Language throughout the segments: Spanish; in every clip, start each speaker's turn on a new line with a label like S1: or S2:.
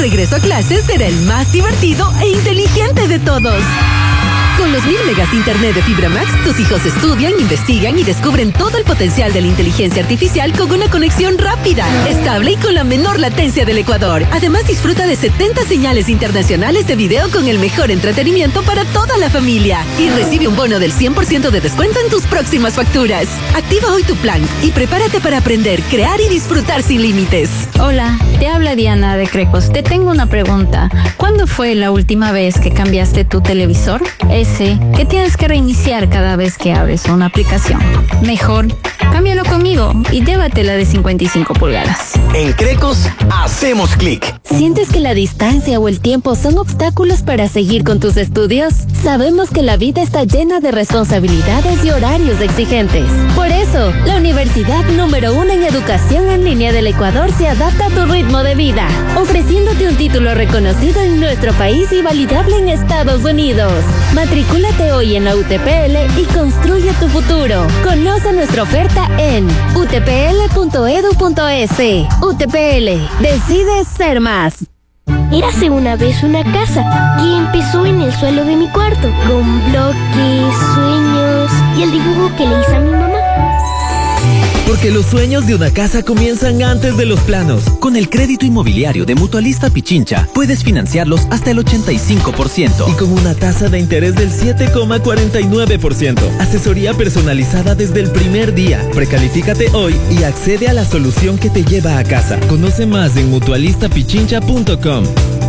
S1: regreso a clases será el más divertido e inteligente de todos. Con los 1000 megas internet de Fibra Max, tus hijos estudian, investigan y descubren todo el potencial de la inteligencia artificial con una conexión rápida, estable y con la menor latencia del Ecuador. Además, disfruta de 70 señales internacionales de video con el mejor entretenimiento para toda la familia. Y recibe un bono del 100% de descuento en tus próximas facturas. Activa hoy tu plan y prepárate para aprender, crear y disfrutar sin límites.
S2: Hola, te habla Diana de Crecos. Te tengo una pregunta. ¿Cuándo fue la última vez que cambiaste tu televisor? Que tienes que reiniciar cada vez que abres una aplicación. Mejor, cámbialo conmigo y llévatela de 55 pulgadas.
S3: En Crecos, hacemos clic.
S4: ¿Sientes que la distancia o el tiempo son obstáculos para seguir con tus estudios? Sabemos que la vida está llena de responsabilidades y horarios exigentes. Por eso, la universidad número 1 en educación en línea del Ecuador se adapta a tu ritmo de vida, ofreciéndote un título reconocido en nuestro país y validable en Estados Unidos. Matricúlate hoy en la UTPL y construye tu futuro. Conoce nuestra oferta en utpl.edu.es. UTPL, decide ser más.
S5: Érase una vez una casa que empezó en el suelo de mi cuarto, con bloques, sueños y el dibujo que le hice a mi mamá.
S6: Porque los sueños de una casa comienzan antes de los planos. Con el crédito inmobiliario de Mutualista Pichincha, puedes financiarlos hasta el 85%. Y con una tasa de interés del 7,49%. Asesoría personalizada desde el primer día. Precalifícate hoy y accede a la solución que te lleva a casa. Conoce más en mutualistapichincha.com.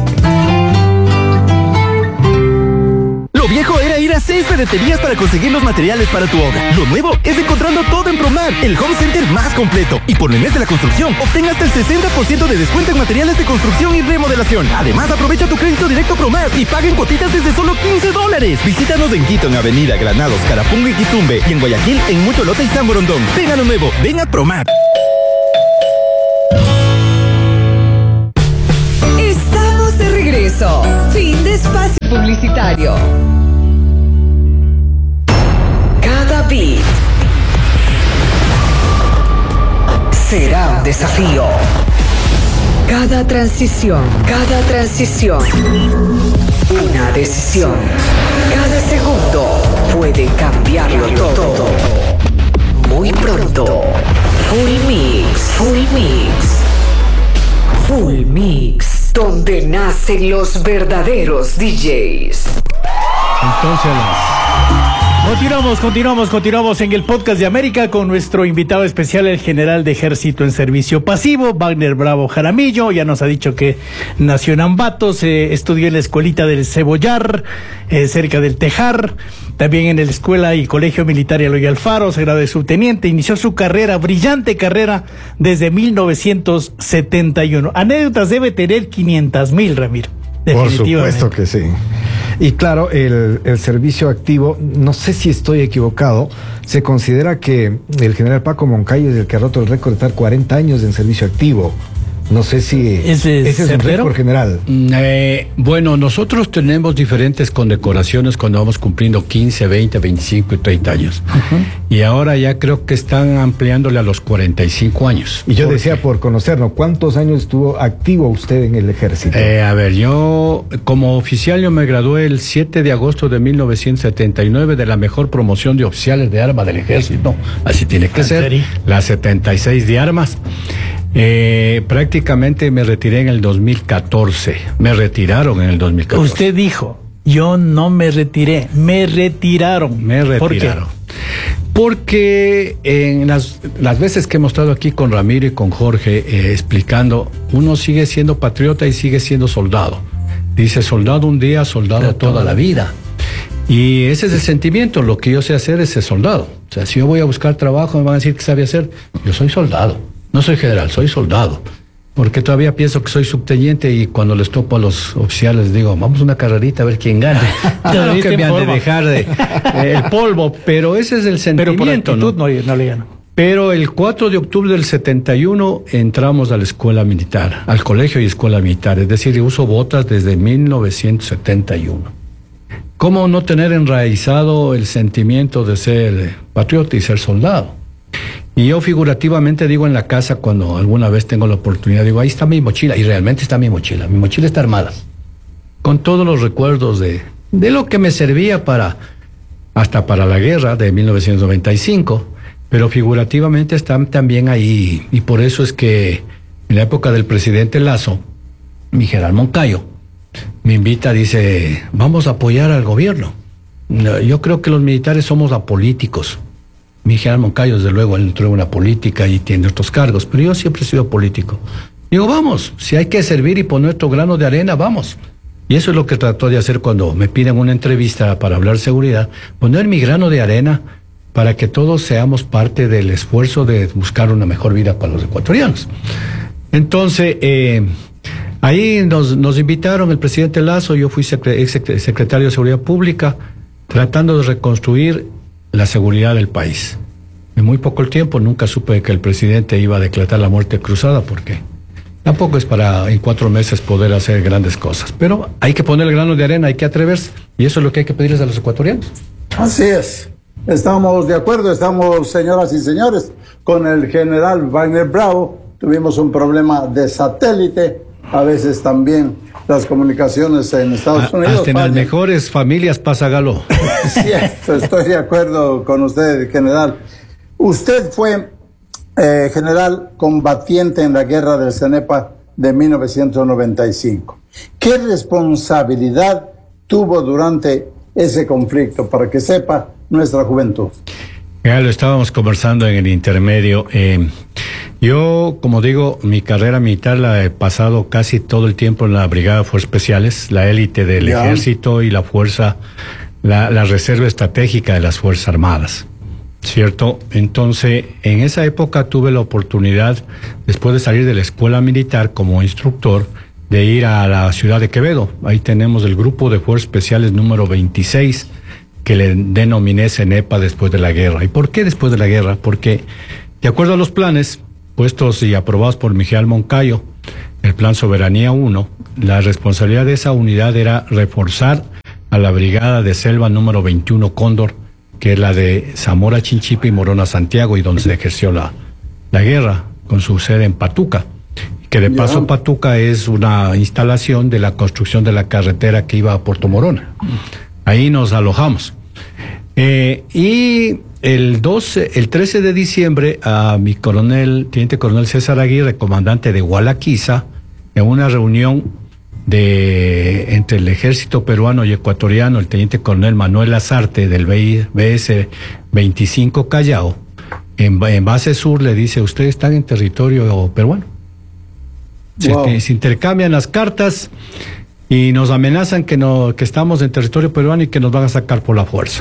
S7: Lo viejo era ir a 6 ferreterías para conseguir los materiales para tu obra. Lo nuevo es encontrando todo en Promar, el home center más completo. Y por el mes de la construcción, obtén hasta el 60% de descuento en materiales de construcción y remodelación. Además, aprovecha tu crédito directo Promar y paga en cuotitas desde solo $15. Visítanos en Quito, en Avenida Granados, Carapungo y Quitumbe. Y en Guayaquil, en Mucholote y San Borondón. Ven a lo nuevo, ven a Promar.
S1: Estamos de regreso. Fin de espacio publicitario. Cada beat será un desafío. Cada transición, una decisión. Cada segundo puede cambiarlo todo. Muy pronto, Full Mix, donde nacen los verdaderos DJs.
S8: Entonces, continuamos en el podcast de América con nuestro invitado especial, el general de Ejército en Servicio Pasivo, Wagner Bravo Jaramillo. Ya nos ha dicho que nació en Ambato, estudió en la escuelita del Cebollar, cerca del Tejar, también en la escuela y colegio militar Eloy Alfaro, se graduó de subteniente, inició su brillante carrera desde 1971. Anécdotas debe tener 500,000, Ramiro.
S9: Por supuesto que sí. Y claro, el servicio activo, no sé si estoy equivocado, se considera que el general Paco Moncayo es el que ha roto el récord de estar 40 años en servicio activo. No sé si ese es un récord general.
S10: Bueno, nosotros tenemos diferentes condecoraciones cuando vamos cumpliendo 15, 20, 25 y 30 años. Y ahora ya creo que están ampliándole a los 45 años.
S9: Y yo decía, por conocernos, ¿cuántos años estuvo activo usted en el ejército?
S10: A ver, yo como oficial yo me gradué el 7 de agosto de 1979 de la mejor promoción de oficiales de armas del ejército. Así tiene que ser. La 76 de armas. Prácticamente me retiré en el 2014. Me retiraron en el 2014.
S8: Usted dijo, yo no me retiré, me retiraron.
S10: ¿Por qué? Porque en las veces que hemos estado aquí con Ramiro y con Jorge explicando, uno sigue siendo patriota y sigue siendo soldado. Dice, soldado un día, soldado toda la vida. Y ese es el sentimiento. Lo que yo sé hacer es ser soldado. O sea, si yo voy a buscar trabajo, me van a decir que sabe hacer. Yo soy soldado. No soy general, soy soldado. Porque todavía pienso que soy subteniente y cuando les topo a los oficiales digo, vamos una carrerita a ver quién gana. Claro que me han de dejar el polvo, pero ese es el sentimiento. Pero por actitud no le gano. Pero el 4 de octubre del 71 entramos a la escuela militar, al colegio y escuela militar. Es decir, uso botas desde 1971. ¿Cómo no tener enraizado el sentimiento de ser patriota y ser soldado? Y yo figurativamente digo en la casa, cuando alguna vez tengo la oportunidad, digo, ahí está mi mochila, y realmente está mi mochila está armada, con todos los recuerdos de lo que me servía hasta para la guerra de 1995, pero figurativamente están también ahí, y por eso es que en la época del presidente Lasso, mi general Moncayo me invita, dice, vamos a apoyar al gobierno. Yo creo que los militares somos apolíticos. Mi general Moncayo, desde luego, él entró en una política y tiene otros cargos, pero yo siempre he sido político. Digo, vamos, si hay que servir y poner nuestro grano de arena, vamos. Y eso es lo que trato de hacer cuando me piden una entrevista para hablar de seguridad, poner mi grano de arena para que todos seamos parte del esfuerzo de buscar una mejor vida para los ecuatorianos. Entonces, ahí nos invitaron el presidente Lasso, yo fui secretario de Seguridad Pública, tratando de reconstruir la seguridad del país. En muy poco tiempo nunca supe que el presidente iba a declarar la muerte cruzada, porque tampoco es para en 4 meses poder hacer grandes cosas. Pero hay que poner el grano de arena, hay que atreverse, y eso es lo que hay que pedirles a los ecuatorianos.
S11: Así es. Estamos de acuerdo, estamos, señoras y señores, con el general Wagner Bravo. Tuvimos un problema de satélite, a veces también las comunicaciones en Estados Unidos.
S10: Hasta en las mejores familias pasa galo.
S11: Cierto, estoy de acuerdo con usted, general. Usted fue general combatiente en la guerra del Cenepa de 1995. ¿Qué responsabilidad tuvo durante ese conflicto, para que sepa nuestra juventud?
S10: Ya lo estábamos conversando en el intermedio. Yo, como digo, mi carrera militar la he pasado casi todo el tiempo en la Brigada de Fuerzas Especiales, la élite del ejército y la fuerza, la reserva estratégica de las Fuerzas Armadas, ¿cierto? Entonces, en esa época tuve la oportunidad, después de salir de la escuela militar como instructor, de ir a la ciudad de Quevedo. Ahí tenemos el grupo de Fuerzas Especiales número 26, que le denominé CENEPA después de la guerra. ¿Y por qué después de la guerra? Porque, de acuerdo a los planes puestos y aprobados por mi general Moncayo, el Plan Soberanía 1, la responsabilidad de esa unidad era reforzar a la Brigada de Selva número 21 Cóndor, que es la de Zamora Chinchipe y Morona Santiago, y donde se ejerció la guerra, con su sede en Patuca. Que de paso Patuca es una instalación de la construcción de la carretera que iba a Puerto Morona. Ahí nos alojamos. Y el 13 de diciembre, a mi teniente coronel César Aguirre, comandante de Gualaquiza, en una reunión entre el ejército peruano y ecuatoriano, el teniente coronel Manuel Lazarte del BS 25 Callao, en base sur, le dice: ustedes están en territorio peruano. Se intercambian las cartas y nos amenazan que estamos en territorio peruano y que nos van a sacar por la fuerza.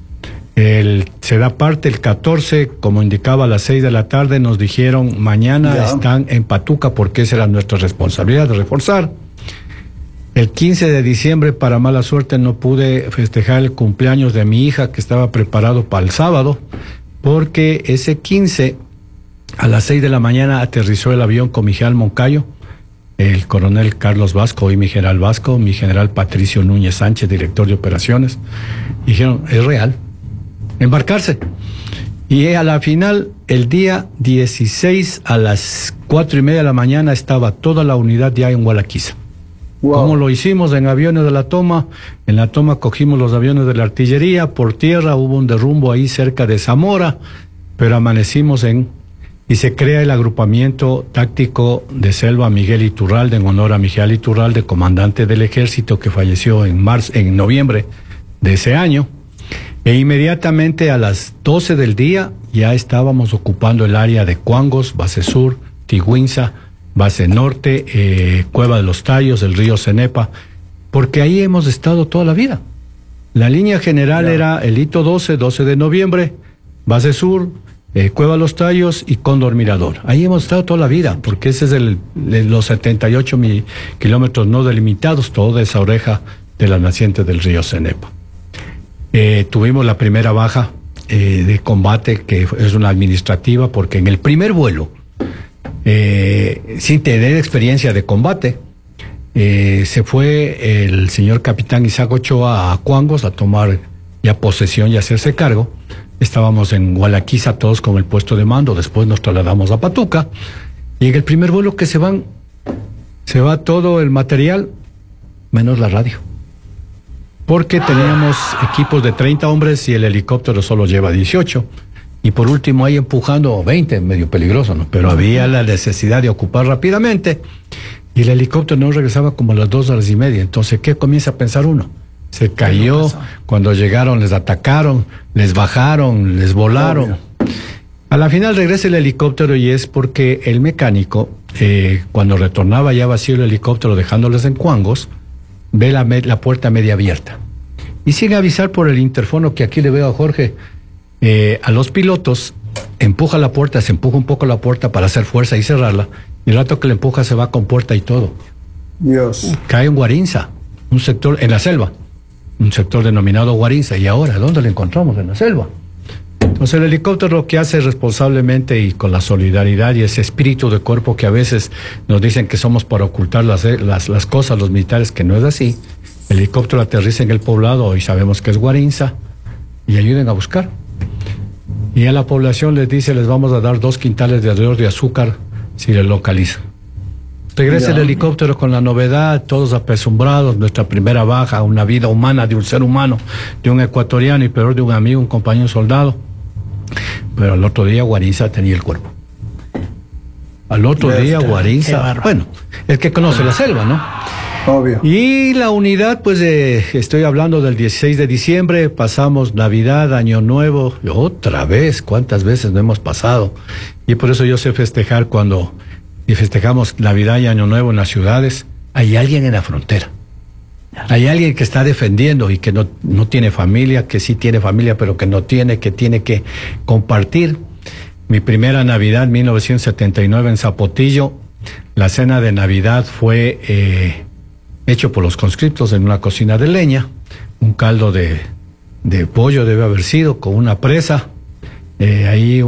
S10: Se da parte el 14, como indicaba, a las 6 de la tarde, nos dijeron: mañana están en Patuca, porque esa era nuestra responsabilidad de reforzar. El 15 de diciembre, para mala suerte, no pude festejar el cumpleaños de mi hija, que estaba preparado para el sábado, porque ese 15, a las 6 de la mañana, aterrizó el avión con mi general Moncayo, el coronel Carlos Vasco y mi general Vasco, mi general Patricio Núñez Sánchez, director de operaciones. Dijeron: es real, embarcarse. Y a la final, el día 16 a las 4:30 de la mañana, estaba toda la unidad ya en Gualaquiza. ¿Cómo lo hicimos? En aviones de la toma. En la toma cogimos los aviones de la artillería. Por tierra hubo un derrumbo ahí cerca de Zamora, pero amanecimos y se crea el agrupamiento táctico de Selva Miguel Iturralde, en honor a Miguel Iturralde, comandante del ejército, que falleció en noviembre de ese año. E inmediatamente a las 12 del día ya estábamos ocupando el área de Cuangos, Base Sur, Tigüinza, Base Norte, Cueva de los Tallos, el río Cenepa, porque ahí hemos estado toda la vida. La línea general era el hito 12 de noviembre, Base Sur, Cueva de los Tallos y Cóndor Mirador. Ahí hemos estado toda la vida, porque ese es los 78 kilómetros no delimitados, toda esa oreja de la naciente del río Cenepa. Tuvimos la primera baja de combate, que es una administrativa, porque en el primer vuelo, sin tener experiencia de combate, se fue el señor capitán Isaac Ochoa a Cuangos a tomar ya posesión y hacerse cargo, Estábamos en Gualaquiza todos con el puesto de mando, después nos trasladamos a Patuca, y en el primer vuelo que se va todo el material, menos la radio. Porque teníamos equipos de 30 hombres y el helicóptero solo lleva 18. Y por último ahí empujando 20, medio peligroso, ¿no? Pero había la necesidad de ocupar rápidamente, y el helicóptero no regresaba como a las 2:30. Entonces, ¿qué comienza a pensar uno? Se cayó, cuando llegaron les atacaron, les bajaron, les volaron. A la final regresa el helicóptero, y es porque el mecánico, cuando retornaba ya vacío el helicóptero dejándoles en Cuangos, ve la puerta media abierta. Y sin avisar por el interfono, que aquí le veo a Jorge, a los pilotos, empuja la puerta, se empuja un poco la puerta para hacer fuerza y cerrarla, y el rato que le empuja se va con puerta y todo.
S11: Dios.
S10: Cae en Guarinza, un sector en la selva. Un sector denominado Guarinza. ¿Y ahora dónde lo encontramos? En la selva. Entonces el helicóptero lo que hace responsablemente y con la solidaridad y ese espíritu de cuerpo que a veces nos dicen que somos para ocultar las cosas, los militares, que no es así. El helicóptero aterriza en el poblado, y sabemos que es Guarinza, y ayuden a buscar. Y a la población les dice, les vamos a dar 2 quintales de arroz de azúcar si les localizan. Regresa el helicóptero con la novedad, todos apesumbrados, nuestra primera baja, una vida humana de un ser humano, de un ecuatoriano, y peor de un amigo, un compañero soldado. Pero al otro día Guarinza tenía el cuerpo. Al otro día Guarinza, bueno, el que conoce la selva, ¿no?
S11: Obvio.
S10: Y la unidad, pues estoy hablando del 16 de diciembre, pasamos Navidad, Año Nuevo, y otra vez, ¿cuántas veces no hemos pasado? Y por eso yo sé festejar y festejamos Navidad y Año Nuevo en las ciudades. Hay alguien en la frontera. Hay alguien que está defendiendo y que no tiene familia, que sí tiene familia, pero que no tiene, que tiene que compartir. Mi primera Navidad, 1979, en Zapotillo, la cena de Navidad fue hecho por los conscriptos en una cocina de leña. Un caldo de pollo debe haber sido, con una presa, ahí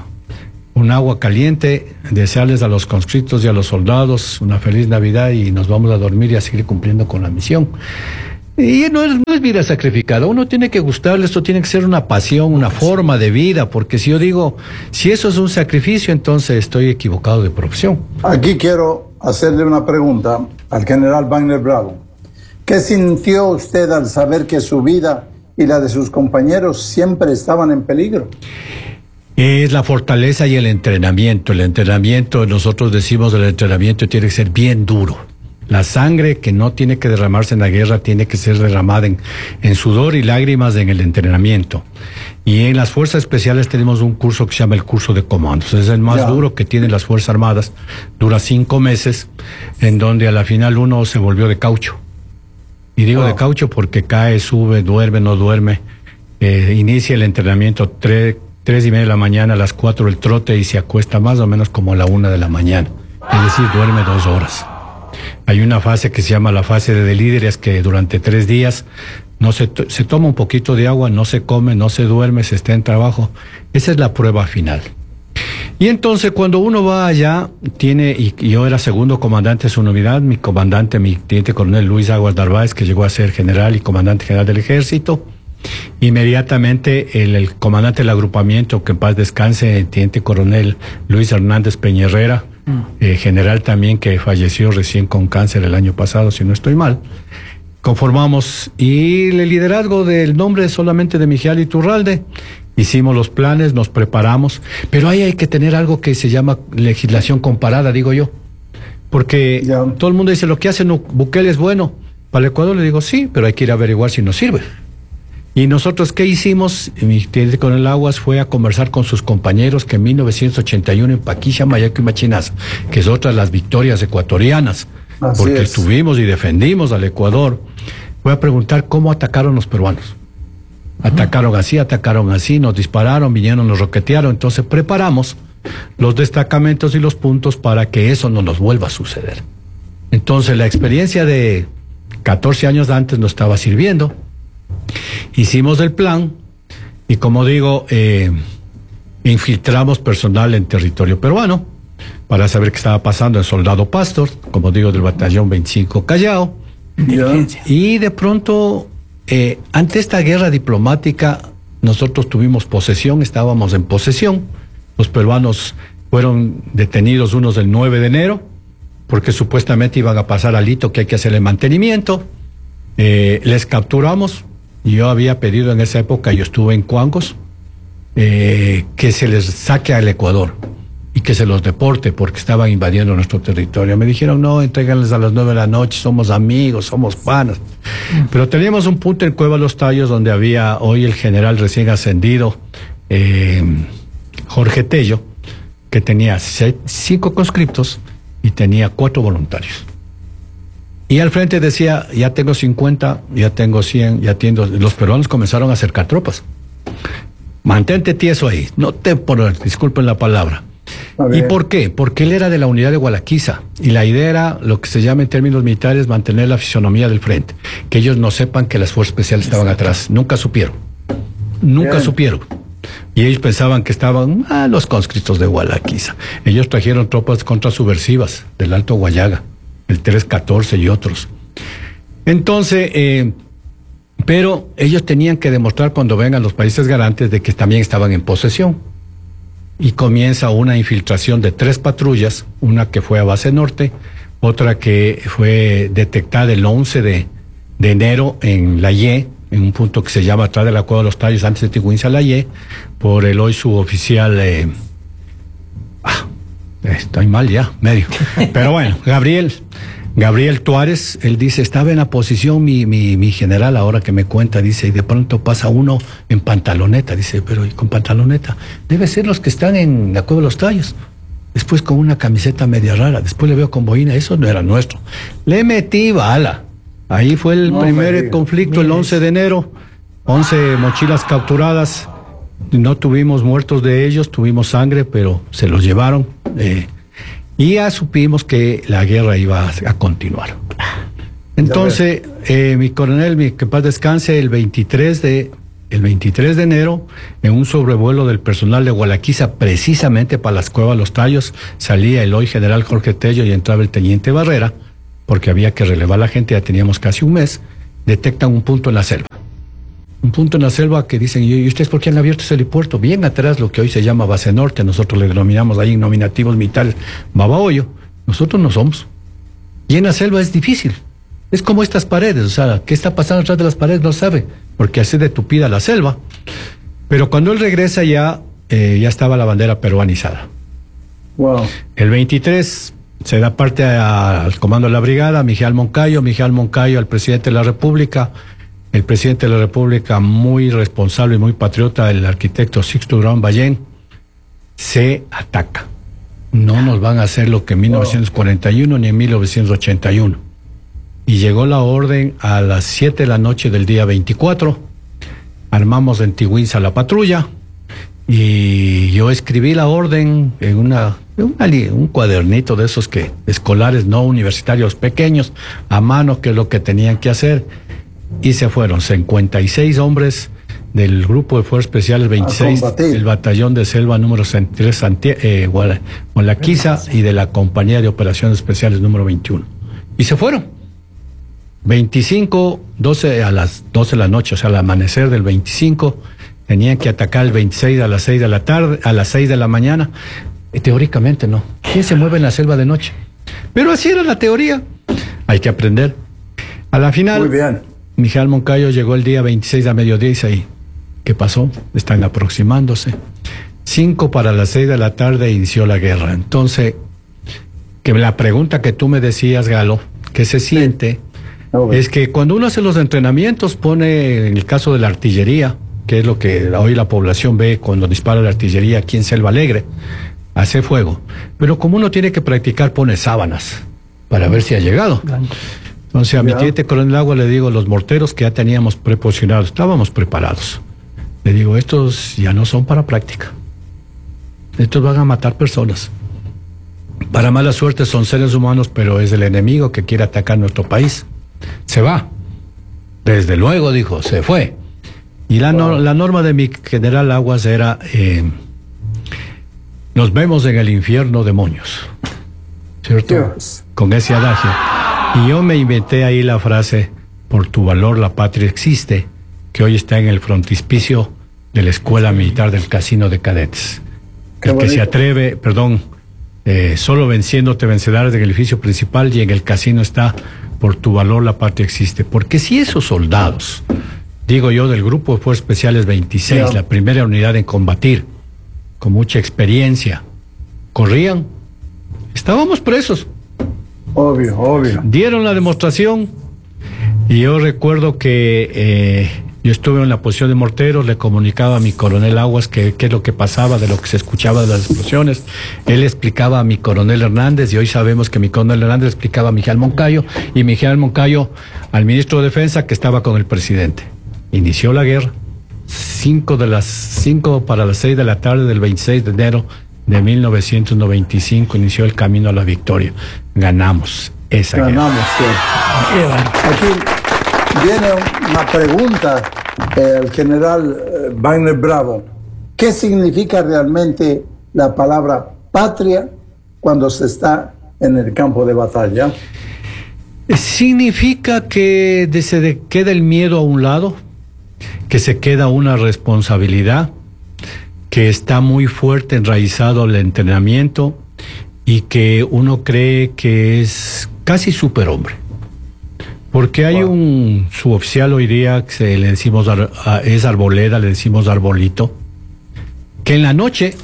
S10: un agua caliente, desearles a los conscriptos y a los soldados una feliz Navidad, y nos vamos a dormir y a seguir cumpliendo con la misión. Y no es vida sacrificada, uno tiene que gustarle, esto tiene que ser una pasión, una forma de vida, porque si yo digo, si eso es un sacrificio, entonces estoy equivocado de profesión.
S11: Aquí quiero hacerle una pregunta al general Wagner Bravo. ¿Qué sintió usted al saber que su vida y la de sus compañeros siempre estaban en peligro?
S10: Es la fortaleza y el entrenamiento. El entrenamiento, nosotros decimos, el entrenamiento tiene que ser bien duro. La sangre que no tiene que derramarse en la guerra tiene que ser derramada en sudor y lágrimas en el entrenamiento. Y en las Fuerzas Especiales tenemos un curso que se llama el curso de comandos. Es el más duro que tienen las Fuerzas Armadas. Dura 5 meses, en donde a la final uno se volvió de caucho. Y digo de caucho porque cae, sube, duerme, no duerme. Inicia el entrenamiento 3:30 de la mañana, a las 4 el trote, y se acuesta más o menos como a la 1 de la mañana. Es decir, duerme 2 horas. Hay una fase que se llama la fase de delíderes, que durante 3 días no se toma un poquito de agua, no se come, no se duerme, se está en trabajo. Esa es la prueba final. Y entonces cuando uno va allá, y yo era segundo comandante de su unidad, mi comandante, mi teniente coronel Luis Aguas Narváez, que llegó a ser general y comandante general del ejército. Inmediatamente el comandante del agrupamiento, que en paz descanse, el teniente coronel Luis Hernández Peñerrera, general también, que falleció recién con cáncer el año pasado, si no estoy mal, conformamos, y el liderazgo del nombre solamente de Miguel Iturralde, hicimos los planes, nos preparamos, pero ahí hay que tener algo que se llama legislación comparada, digo yo, porque todo el mundo dice, lo que hace Bukele es bueno. Para el Ecuador le digo, sí, pero hay que ir a averiguar si nos sirve. Y nosotros, ¿qué hicimos? Mi teniente con el Aguas fue a conversar con sus compañeros que en 1981 en Paquisha, Mayaco y Machinaza, que es otra de las victorias ecuatorianas, porque estuvimos y defendimos al Ecuador, fue a preguntar cómo atacaron los peruanos. Atacaron así, nos dispararon, vinieron, nos roquetearon. Entonces preparamos los destacamentos y los puntos para que eso no nos vuelva a suceder. Entonces la experiencia de 14 años antes nos estaba sirviendo. Hicimos el plan y, como digo, infiltramos personal en territorio peruano para saber qué estaba pasando en Soldado Pastor, como digo, del batallón 25 Callao. Y de pronto, ante esta guerra diplomática, nosotros tuvimos posesión, estábamos en posesión. Los peruanos fueron detenidos unos el 9 de enero, porque supuestamente iban a pasar al hito que hay que hacerle mantenimiento. Les capturamos. Yo había pedido en esa época, yo estuve en Cuangos, que se les saque al Ecuador y que se los deporte porque estaban invadiendo nuestro territorio. Me dijeron, no, entréganles a las 9 de la noche, somos amigos, somos panas. Pero teníamos un punto en Cueva Los Tallos donde había hoy el general recién ascendido, Jorge Tello, que tenía 5 conscriptos y tenía 4 voluntarios. Y al frente decía, ya tengo 50, ya tengo 100, ya tengo... Los peruanos comenzaron a acercar tropas. Mantente tieso ahí, no te disculpen la palabra. ¿Y por qué? Porque él era de la unidad de Gualaquiza y la idea era lo que se llama en términos militares mantener la fisonomía del frente, que ellos no sepan que las fuerzas especiales estaban atrás, nunca supieron. Y ellos pensaban que estaban los conscriptos de Gualaquiza. Ellos trajeron tropas contrasubversivas del Alto Guayaga, el 314 y otros. Entonces, pero ellos tenían que demostrar cuando vengan los países garantes de que también estaban en posesión. Y comienza una infiltración de 3 patrullas, una que fue a Base Norte, otra que fue detectada el 11 de enero en La Ye, en un punto que se llama atrás de la Cueva de los Tallos, antes de Tiguinza, La Ye, por el hoy suboficial, estoy mal ya, medio. Pero bueno, Gabriel Tuárez, él dice, estaba en la posición mi general, ahora que me cuenta, dice, y de pronto pasa uno en pantaloneta, dice, pero ¿y con pantaloneta? Debe ser los que están en la Cueva de los Tallos. Después con una camiseta media rara, después le veo con boina, eso no era nuestro. Le metí bala. Ahí fue el primer conflicto, el 11 de enero, 11 mochilas capturadas, no tuvimos muertos de ellos, tuvimos sangre, pero se los llevaron. Y ya supimos que la guerra iba a continuar. Entonces, mi coronel, que paz descanse, el 23 de enero, en un sobrevuelo del personal de Gualaquiza, precisamente para las Cuevas Los Tallos, salía el hoy general Jorge Tello y entraba el teniente Barrera, porque había que relevar a la gente, ya teníamos casi un mes. Detectan un punto en la selva. Un punto en la selva que dicen, ¿y ustedes por qué han abierto ese helipuerto? Bien atrás, lo que hoy se llama Base Norte, nosotros le denominamos ahí en nominativos militares Babahoyo. Nosotros no somos. Y en la selva es difícil. Es como estas paredes, o sea, ¿qué está pasando atrás de las paredes? No sabe, porque así de tupida la selva. Pero cuando él regresa ya estaba la bandera peruanizada. Wow. El 23 se da parte al comando de la brigada, Miguel Moncayo al presidente de la República. El presidente de la República, muy responsable y muy patriota, el arquitecto Sixto Durán Ballén, se ataca. No nos van a hacer lo que en 1941 ni en 1981. Y llegó la orden a las 7 de la noche del día 24. Armamos en Tiguinza la patrulla y yo escribí la orden en un cuadernito de esos que escolares, no universitarios, pequeños, a mano, que es lo que tenían que hacer. Y se fueron 56 hombres del grupo de Fuerzas Especiales 26, el batallón de selva número 63, Gualaquiza, y de la compañía de operaciones especiales número 21. Y se fueron. 12 a las 12 de la noche, o sea, al amanecer del 25, tenían que atacar el 26 a las 6 de la tarde, a las 6 de la mañana. Teóricamente no. ¿Quién se mueve en la selva de noche? Pero así era la teoría. Hay que aprender. A la final, muy bien. Miguel Moncayo llegó el día 26 a mediodía y dice ahí, ¿qué pasó? Están aproximándose. 5 para las 6 de la tarde inició la guerra. Entonces, que la pregunta que tú me decías, Galo, ¿qué se siente? Es que cuando uno hace los entrenamientos, pone, en el caso de la artillería, que es lo que hoy la población ve cuando dispara la artillería aquí en Selva Alegre, hace fuego. Pero como uno tiene que practicar, pone sábanas para ver si ha llegado. Entonces a mi teniente coronel Agua le digo, los morteros que ya teníamos preposicionados, estábamos preparados. Le digo, estos ya no son para práctica. Estos van a matar personas. Para mala suerte son seres humanos, pero es el enemigo que quiere atacar nuestro país. Se va. Desde luego, dijo, se fue. Y la norma de mi general Aguas era, nos vemos en el infierno, demonios. ¿Cierto? Dios. Con ese adagio. Y yo me inventé ahí la frase, por tu valor la patria existe, que hoy está en el frontispicio de la Escuela Militar del Casino de Cadetes. El que se atreve, solo venciendo te vencerás en el edificio principal y en el casino está, por tu valor la patria existe. Porque si esos soldados, digo yo, del Grupo de Fuerzas Especiales 26, la primera unidad en combatir, con mucha experiencia, corrían, estábamos presos.
S11: Obvio.
S10: Dieron la demostración y yo recuerdo que yo estuve en la posición de morteros, le comunicaba a mi coronel Aguas qué es lo que pasaba, de lo que se escuchaba de las explosiones. Él explicaba a mi coronel Hernández y hoy sabemos que mi coronel Hernández explicaba a Miguel Moncayo y Miguel Moncayo al ministro de Defensa que estaba con el presidente. Inició la guerra, 5 para las 6 de la tarde del 26 de enero de 1995 inició el camino a la victoria. Ganamos esa guerra.
S11: Aquí viene una pregunta al general Wagner Bravo. ¿Qué significa realmente la palabra patria cuando se está en el campo de batalla?
S10: Significa que se queda el miedo a un lado, que se queda una responsabilidad, que está muy fuerte enraizado el entrenamiento y que uno cree que es casi superhombre. Porque hay un suboficial hoy día que le decimos, es Arboleda, le decimos Arbolito, que en la noche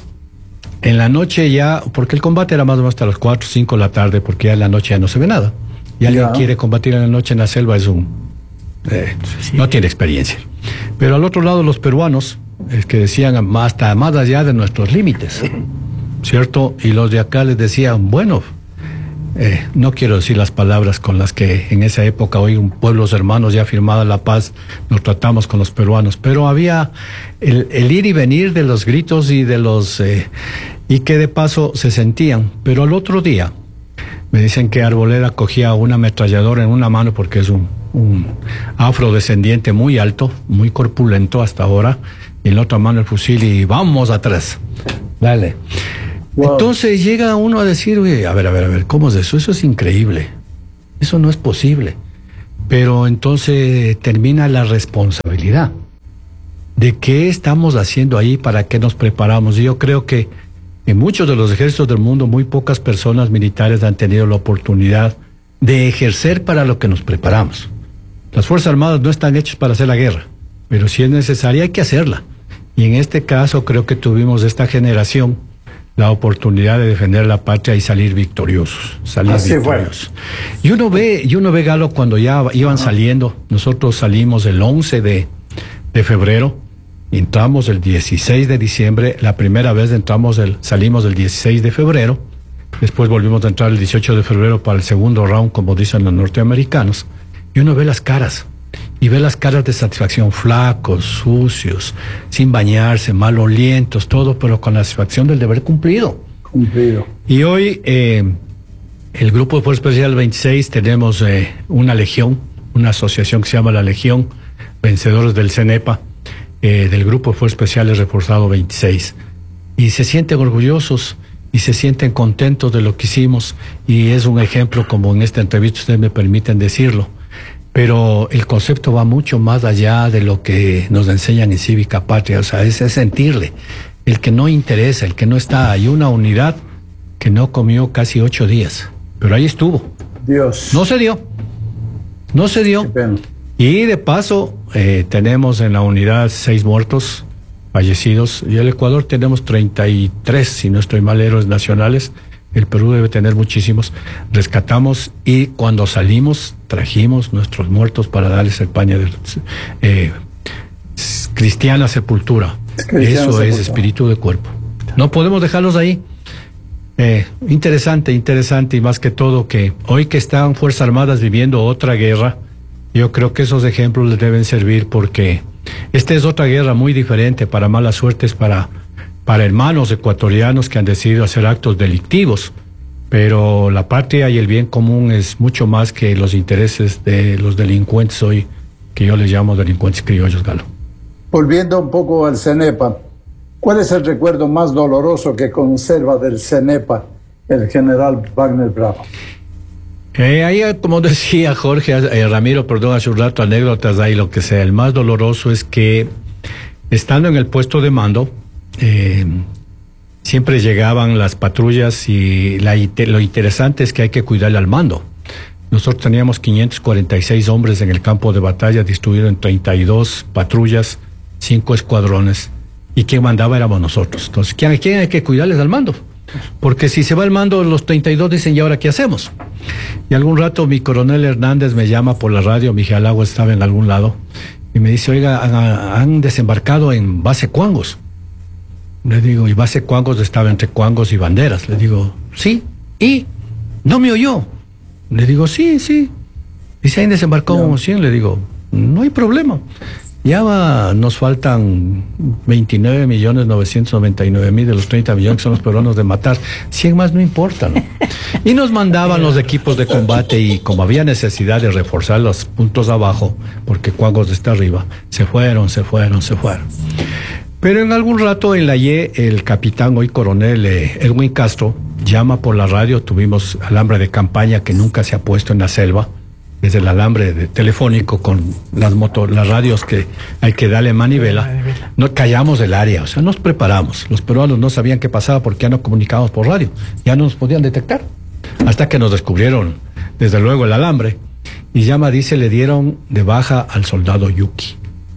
S10: ya, porque el combate era más o menos hasta las 4 o 5 de la tarde, porque ya en la noche ya no se ve nada. Y alguien quiere combatir en la noche en la selva, no tiene experiencia. Pero al otro lado los peruanos, es que decían hasta más allá de nuestros límites, ¿cierto? Y los de acá les decían, bueno, no quiero decir las palabras con las que en esa época hoy pueblos hermanos ya firmada la paz, nos tratamos con los peruanos, pero había el ir y venir de los gritos y de los y que de paso se sentían. Pero al otro día me dicen que Arboleda cogía una ametralladora en una mano porque es un afrodescendiente muy alto, muy corpulento hasta ahora, y en la otra mano el fusil y vamos atrás. Dale. Wow. Entonces llega uno a decir, oye, a ver, ¿cómo es eso? Eso es increíble. Eso no es posible. Pero entonces termina la responsabilidad de qué estamos haciendo ahí, para qué nos preparamos. Y yo creo que en muchos de los ejércitos del mundo, muy pocas personas militares han tenido la oportunidad de ejercer para lo que nos preparamos. Las Fuerzas Armadas no están hechas para hacer la guerra, pero si es necesaria hay que hacerla. Y en este caso creo que tuvimos esta generación la oportunidad de defender la patria y salir victoriosos. Y uno ve, Galo, cuando ya iban saliendo, nosotros salimos el 11 de febrero, entramos el 16 de diciembre, la primera vez salimos el 16 de febrero, después volvimos a entrar el 18 de febrero para el segundo round, como dicen los norteamericanos, y uno ve las caras. Y ve las caras de satisfacción, flacos, sucios, sin bañarse, malolientos, todo, pero con la satisfacción del deber cumplido. Y hoy, el Grupo de Fuerza Especial 26, tenemos una legión, una asociación que se llama la Legión Vencedores del CENEPA, del Grupo de Fuerzas Especiales Reforzado 26. Y se sienten orgullosos y se sienten contentos de lo que hicimos, y es un ejemplo, como en esta entrevista ustedes me permiten decirlo. Pero el concepto va mucho más allá de lo que nos enseñan en Cívica Patria, o sea, es sentirle. El que no interesa, el que no está. Hay una unidad que no comió casi 8 días, pero ahí estuvo.
S11: Dios.
S10: No se dio. Y de paso, tenemos en la unidad 6 muertos, fallecidos, y en el Ecuador tenemos 33, si no estoy mal, héroes nacionales. El Perú debe tener muchísimos. Rescatamos y cuando salimos trajimos nuestros muertos para darles el paño de cristiana sepultura. Eso es espíritu de cuerpo. No podemos dejarlos ahí. Interesante, y más que todo que hoy que están Fuerzas Armadas viviendo otra guerra, yo creo que esos ejemplos les deben servir, porque esta es otra guerra muy diferente, para mala suerte es para hermanos ecuatorianos que han decidido hacer actos delictivos, pero la patria y el bien común es mucho más que los intereses de los delincuentes hoy, que yo les llamo delincuentes criollos, Galo.
S11: Volviendo un poco al CENEPA, ¿cuál es el recuerdo más doloroso que conserva del CENEPA el general Wagner Bravo?
S10: Ahí, como decía Jorge, Ramiro, hace un rato, anécdotas hay lo que sea. El más doloroso es que estando en el puesto de mando, siempre llegaban las patrullas y lo interesante es que hay que cuidarle al mando. Nosotros teníamos 546 hombres en el campo de batalla, distribuidos en 32 patrullas, 5 escuadrones, y quien mandaba éramos nosotros. Entonces, ¿quién hay que cuidarles al mando? Porque si se va el mando, los 32 dicen, ¿y ahora qué hacemos? Y algún rato mi coronel Hernández me llama por la radio, mi Jalagua estaba en algún lado, y me dice, oiga, han desembarcado en base Cuangos. Le digo, ¿y base Cuangos estaba entre Cuangos y Banderas? Le digo, sí, y no me oyó. Le digo, sí. Dice, han desembarcado como 100. Le digo, no hay problema. Ya nos faltan 29.999.000 de los 30 millones que son los peruanos de matar. 100 más no importa, ¿no? Y nos mandaban los equipos de combate y como había necesidad de reforzar los puntos abajo, porque Cuangos está arriba, se fueron. Pero en algún rato en la Y, el capitán, hoy coronel Edwin Castro, llama por la radio. Tuvimos alambre de campaña que nunca se ha puesto en la selva, es el alambre telefónico con las radios que hay que darle manivela. No callamos el área, o sea, nos preparamos. Los peruanos no sabían qué pasaba porque ya no comunicábamos por radio, ya no nos podían detectar. Hasta que nos descubrieron, desde luego, el alambre. Y llama, dice, le dieron de baja al soldado Yuki.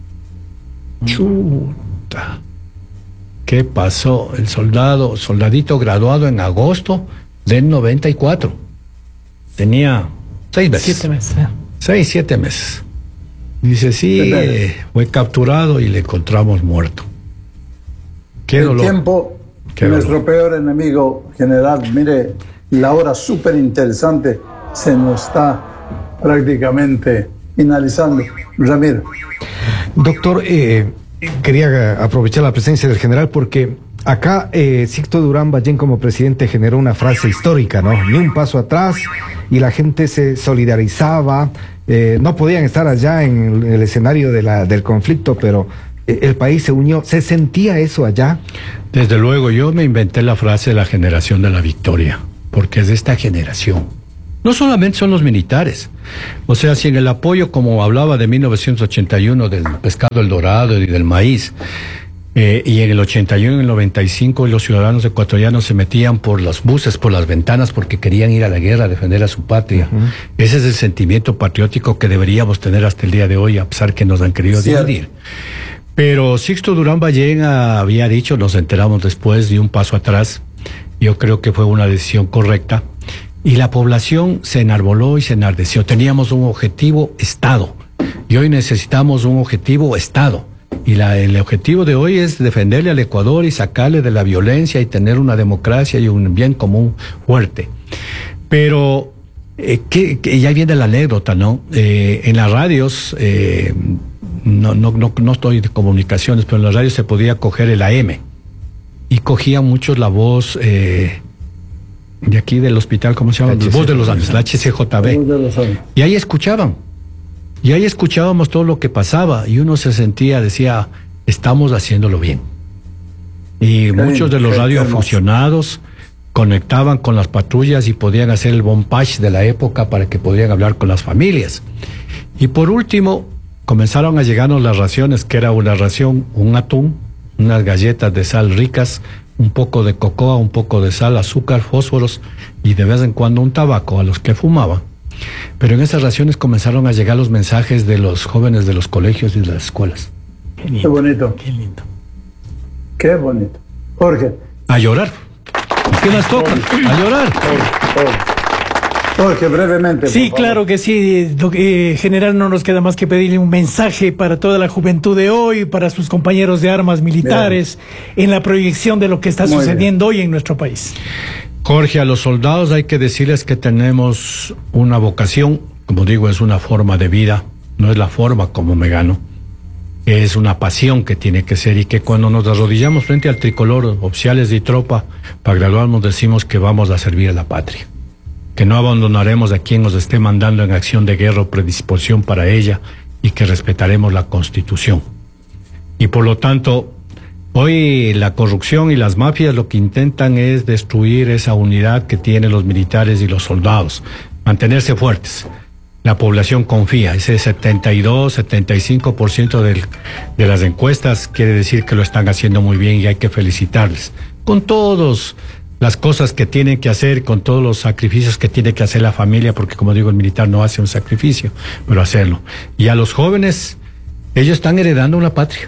S10: Chuta. ¿Qué pasó? El soldadito graduado en agosto del 94. Tenía 6 meses.
S8: 7 meses.
S10: 6-7 meses. Dice, sí, fue capturado y le encontramos muerto. Qué
S11: el
S10: dolor.
S11: Tiempo,
S10: Qué
S11: nuestro
S10: dolor.
S11: peor enemigo, general. Mire, la hora súper interesante se nos está prácticamente finalizando. Ramiro.
S9: Doctor, quería aprovechar la presencia del general porque acá Sixto Durán Ballén como presidente generó una frase histórica, ¿no? Ni un paso atrás, y la gente se solidarizaba, no podían estar allá en el escenario del conflicto, pero el país se unió. ¿Se sentía eso allá?
S10: Desde luego, yo me inventé la frase de la generación de la victoria, porque es de esta generación. No solamente son los militares. O sea, si en el apoyo, como hablaba de 1981, del pescado El Dorado y del maíz, y en el 81 y el 95 los ciudadanos ecuatorianos se metían por los buses, por las ventanas, porque querían ir a la guerra a defender a su patria. Ese es el sentimiento patriótico que deberíamos tener hasta el día de hoy, a pesar que nos han querido dividir. Pero Sixto Durán Ballén había dicho, nos enteramos después, de un paso atrás. Yo creo que fue una decisión correcta. Y la población se enarboló y se enardeció. Teníamos un objetivo Estado. Y hoy necesitamos un objetivo Estado. Y el objetivo de hoy es defenderle al Ecuador y sacarle de la violencia y tener una democracia y un bien común fuerte. Pero, ya viene la anécdota, ¿no? En las radios, no estoy de comunicaciones, pero en las radios se podía coger el AM. Y cogía muchos la voz... de aquí del hospital, ¿cómo se llama? La Voz de los Andes, la HCJB. Y ahí escuchaban. Y ahí escuchábamos todo lo que pasaba. Y uno se sentía, decía, estamos haciéndolo bien. Y muchos de los radioaficionados conectaban con las patrullas y podían hacer el bombage de la época para que podían hablar con las familias. Y por último, comenzaron a llegarnos las raciones, que era una ración, un atún, unas galletas de sal ricas, un poco de cocoa, un poco de sal, azúcar, fósforos y de vez en cuando un tabaco a los que fumaban. Pero en esas raciones comenzaron a llegar los mensajes de los jóvenes de los colegios y de las escuelas.
S11: Qué bonito. Qué lindo. Qué bonito. Jorge.
S10: A llorar. ¿Qué más toca? A llorar.
S11: Jorge, brevemente.
S8: Sí, claro que sí. General, no nos queda más que pedirle un mensaje para toda la juventud de hoy, para sus compañeros de armas militares, en la proyección de lo que está sucediendo hoy en nuestro país.
S10: Jorge, a los soldados hay que decirles que tenemos una vocación, como digo, es una forma de vida, no es la forma como me gano, es una pasión que tiene que ser, y que cuando nos arrodillamos frente al tricolor, oficiales de tropa, para graduarnos, decimos que vamos a servir a la patria, que no abandonaremos a quien nos esté mandando en acción de guerra o predisposición para ella, y que respetaremos la Constitución. Y por lo tanto, hoy la corrupción y las mafias lo que intentan es destruir esa unidad que tienen los militares y los soldados, mantenerse fuertes. la población confía. Ese 75% de las encuestas quiere decir que lo están haciendo muy bien y hay que felicitarles. Con todas las cosas que tienen que hacer, con todos los sacrificios que tiene que hacer la familia, porque como digo, el militar no hace un sacrificio, pero hacerlo. Y a los jóvenes, ellos están heredando una patria.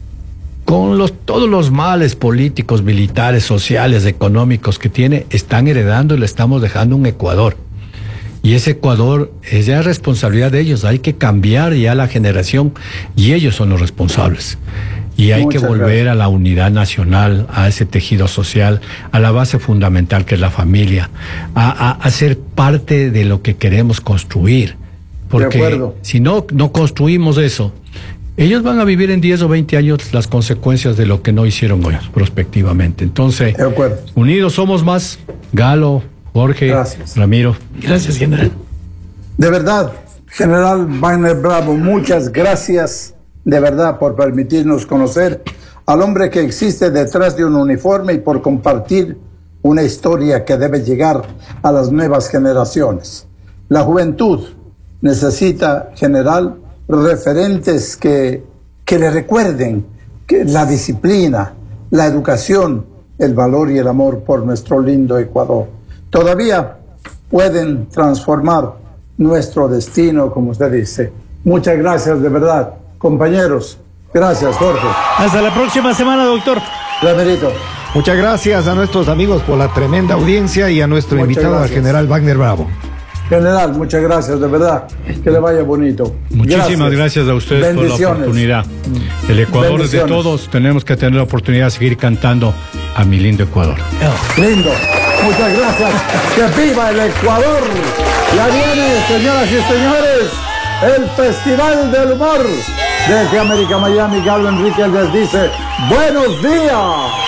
S10: Con todos los males políticos, militares, sociales, económicos que tiene, están heredando y le estamos dejando un Ecuador. Y ese Ecuador es ya responsabilidad de ellos. Hay que cambiar ya la generación y ellos son los responsables. Y hay que volver a la unidad nacional, a ese tejido social, a la base fundamental que es la familia, a ser parte de lo que queremos construir. Porque si no construimos eso, ellos van a vivir en 10 o 20 años las consecuencias de lo que no hicieron hoy, prospectivamente. Entonces, unidos somos más. Galo, Jorge, gracias. Ramiro.
S8: Gracias, general.
S11: De verdad, general Wagner Bravo, muchas gracias de verdad por permitirnos conocer al hombre que existe detrás de un uniforme y por compartir una historia que debe llegar a las nuevas generaciones. La juventud necesita, general, referentes que le recuerden que la disciplina, la educación, el valor y el amor por nuestro lindo Ecuador. Todavía pueden transformar nuestro destino, como usted dice. Muchas gracias, de verdad, compañeros. Gracias, Jorge.
S8: Hasta la próxima semana, doctor.
S11: Ramirito.
S9: Muchas gracias a nuestros amigos por la tremenda audiencia y a nuestro invitado, al general Wagner Bravo.
S11: General, muchas gracias, de verdad. Que le vaya bonito.
S10: Muchísimas gracias a ustedes por la oportunidad. El Ecuador es de todos. Tenemos que tener la oportunidad de seguir cantando a mi lindo Ecuador.
S11: Lindo. Muchas gracias. Que viva el Ecuador. Ya viene, señoras y señores, el Festival del Humor. Desde América, Miami, Galo Enrique les dice: ¡buenos días!